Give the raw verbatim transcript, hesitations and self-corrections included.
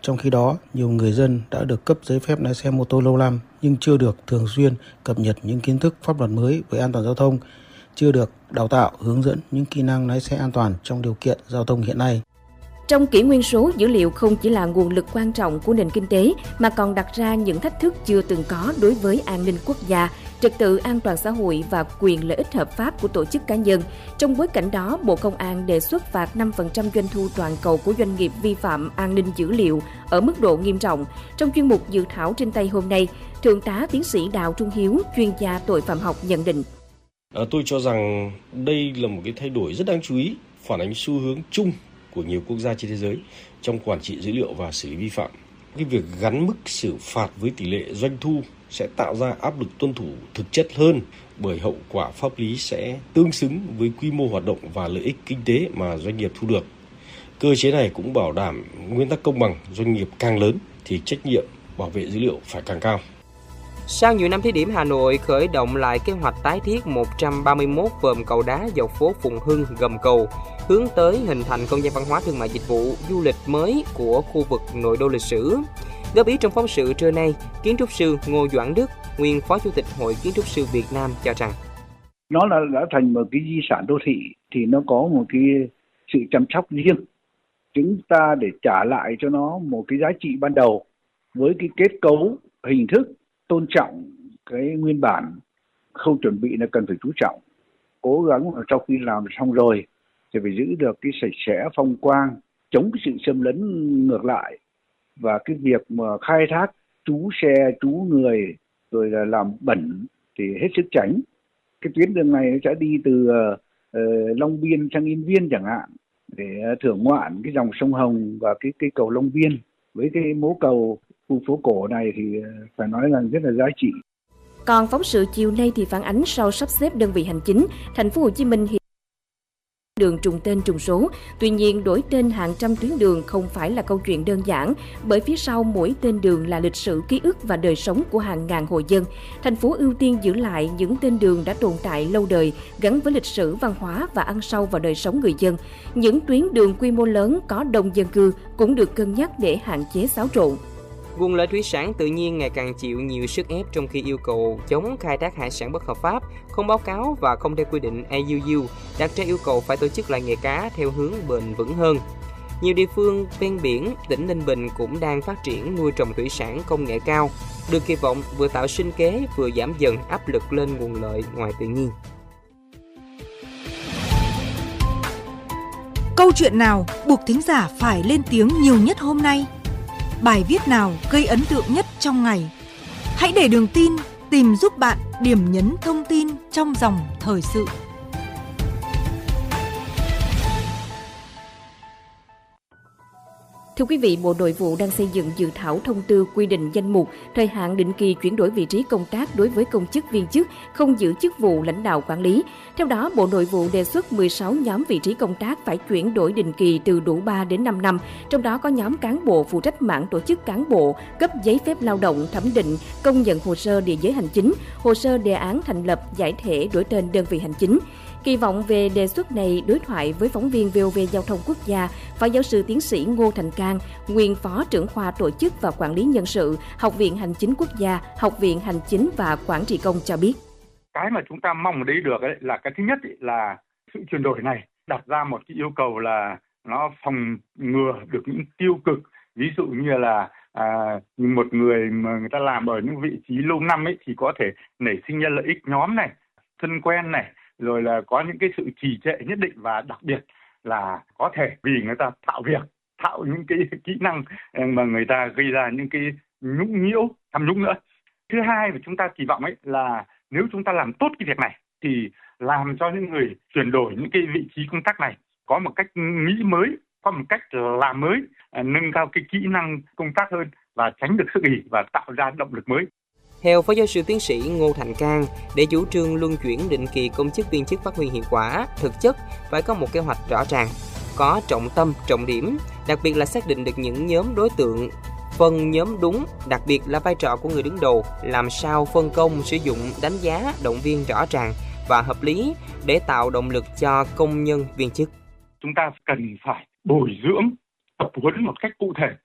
Trong khi đó, nhiều người dân đã được cấp giấy phép lái xe mô tô lâu năm nhưng chưa được thường xuyên cập nhật những kiến thức pháp luật mới về an toàn giao thông, chưa được đào tạo hướng dẫn những kỹ năng lái xe an toàn trong điều kiện giao thông hiện nay. Trong kỷ nguyên số, dữ liệu không chỉ là nguồn lực quan trọng của nền kinh tế mà còn đặt ra những thách thức chưa từng có đối với an ninh quốc gia, trật tự an toàn xã hội và quyền lợi ích hợp pháp của tổ chức cá nhân. Trong bối cảnh đó, Bộ Công an đề xuất phạt năm phần trăm doanh thu toàn cầu của doanh nghiệp vi phạm an ninh dữ liệu ở mức độ nghiêm trọng. Trong chuyên mục dự thảo trên tay hôm nay, Thượng tá Tiến sĩ Đào Trung Hiếu, chuyên gia tội phạm học nhận định. À, tôi cho rằng đây là một cái thay đổi rất đáng chú ý, phản ánh xu hướng chung của nhiều quốc gia trên thế giới trong quản trị dữ liệu và xử lý vi phạm. Cái việc gắn mức xử phạt với tỷ lệ doanh thu sẽ tạo ra áp lực tuân thủ thực chất hơn, bởi hậu quả pháp lý sẽ tương xứng với quy mô hoạt động và lợi ích kinh tế mà doanh nghiệp thu được. Cơ chế này cũng bảo đảm nguyên tắc công bằng, doanh nghiệp càng lớn thì trách nhiệm bảo vệ dữ liệu phải càng cao. Sau nhiều năm thí điểm, Hà Nội khởi động lại kế hoạch tái thiết một trăm ba mươi mốt vòm cầu đá dọc phố Phùng Hưng, Gầm Cầu, hướng tới hình thành không gian văn hóa thương mại dịch vụ du lịch mới của khu vực nội đô lịch sử. Góp ý trong phóng sự trưa nay, kiến trúc sư Ngô Doãn Đức, nguyên Phó Chủ tịch Hội Kiến trúc sư Việt Nam cho rằng nó là đã thành một cái di sản đô thị thì nó có một cái sự chăm sóc riêng. Chúng ta để trả lại cho nó một cái giá trị ban đầu với cái kết cấu, hình thức, tôn trọng cái nguyên bản, khâu chuẩn bị là cần phải chú trọng. Cố gắng sau khi làm xong rồi thì phải giữ được cái sạch sẽ, phong quang, chống cái sự xâm lấn ngược lại. Và cái việc mà khai thác trú xe, trú người rồi là làm bẩn thì hết sức tránh. Cái tuyến đường này sẽ đi từ uh, Long Biên sang Yên Viên chẳng hạn, để thưởng ngoạn cái dòng sông Hồng và cái cây cầu Long Biên. Với cái mố cầu khu phố cổ này thì phải nói là rất là giá trị. Còn phóng sự chiều nay thì phản ánh sau sắp xếp đơn vị hành chính, thành phố Hồ Chí Minh hiện đường trùng tên trùng số. Tuy nhiên, đổi tên hàng trăm tuyến đường không phải là câu chuyện đơn giản, bởi phía sau mỗi tên đường là lịch sử, ký ức và đời sống của hàng ngàn hộ dân. Thành phố ưu tiên giữ lại những tên đường đã tồn tại lâu đời, gắn với lịch sử, văn hóa và ăn sâu vào đời sống người dân. Những tuyến đường quy mô lớn có đông dân cư cũng được cân nhắc để hạn chế xáo trộn. Nguồn lợi thủy sản tự nhiên ngày càng chịu nhiều sức ép trong khi yêu cầu chống khai thác hải sản bất hợp pháp, không báo cáo và không theo quy định a u u, đặt ra yêu cầu phải tổ chức lại nghề cá theo hướng bền vững hơn. Nhiều địa phương ven biển, tỉnh Ninh Bình cũng đang phát triển nuôi trồng thủy sản công nghệ cao, được kỳ vọng vừa tạo sinh kế vừa giảm dần áp lực lên nguồn lợi ngoài tự nhiên. Câu chuyện nào buộc thính giả phải lên tiếng nhiều nhất hôm nay? Bài viết nào gây ấn tượng nhất trong ngày? Hãy để Đường Tin tìm giúp bạn điểm nhấn thông tin trong dòng thời sự. Thưa quý vị, Bộ Nội vụ đang xây dựng dự thảo thông tư quy định danh mục, thời hạn định kỳ chuyển đổi vị trí công tác đối với công chức viên chức không giữ chức vụ lãnh đạo quản lý. Theo đó, Bộ Nội vụ đề xuất mười sáu nhóm vị trí công tác phải chuyển đổi định kỳ từ đủ ba đến năm năm, trong đó có nhóm cán bộ phụ trách mảng tổ chức cán bộ, cấp giấy phép lao động, thẩm định, công nhận hồ sơ địa giới hành chính, hồ sơ đề án thành lập, giải thể đổi tên đơn vị hành chính. Kỳ vọng về đề xuất này, đối thoại với phóng viên vê o vê Giao thông Quốc gia, Phó giáo sư tiến sĩ Ngô Thành Cang, nguyên Phó trưởng khoa tổ chức và quản lý nhân sự, Học viện Hành chính Quốc gia, Học viện Hành chính và Quản trị công cho biết. Cái mà chúng ta mong ở đây được ấy là cái thứ nhất ấy là sự chuyển đổi này đặt ra một cái yêu cầu là nó phòng ngừa được những tiêu cực. Ví dụ như là à, một người mà người ta làm ở những vị trí lâu năm ấy thì có thể nảy sinh ra lợi ích nhóm này, thân quen này, rồi là có những cái sự trì trệ nhất định, và đặc biệt là có thể vì người ta thạo việc, thạo những cái kỹ năng mà người ta gây ra những cái nhũng nhiễu, tham nhũng nữa. Thứ hai mà chúng ta kỳ vọng ấy là nếu chúng ta làm tốt cái việc này thì làm cho những người chuyển đổi những cái vị trí công tác này có một cách nghĩ mới, có một cách làm mới, nâng cao cái kỹ năng công tác hơn và tránh được sức ỷ và tạo ra động lực mới. Theo Phó giáo sư tiến sĩ Ngô Thành Cang, để chủ trương luân chuyển định kỳ công chức viên chức phát huy hiệu quả, thực chất phải có một kế hoạch rõ ràng, có trọng tâm, trọng điểm, đặc biệt là xác định được những nhóm đối tượng, phân nhóm đúng, đặc biệt là vai trò của người đứng đầu, làm sao phân công, sử dụng, đánh giá, động viên rõ ràng và hợp lý để tạo động lực cho công nhân viên chức. Chúng ta cần phải bồi dưỡng, tập huấn một cách cụ thể